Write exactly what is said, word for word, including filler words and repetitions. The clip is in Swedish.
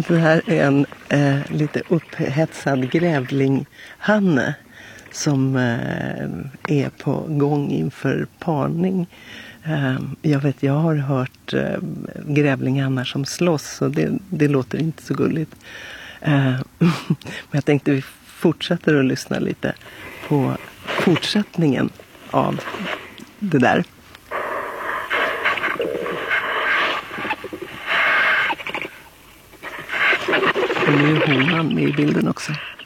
Det här är en eh, lite upphetsad grävlinghanne som eh, är på gång inför parning. Eh, jag vet, jag har hört eh, grävlinghannar som slåss och det, det låter inte så gulligt. Eh, men jag tänkte vi fortsätter att lyssna lite på fortsättningen av det där. Och nu är honan med i bilden också.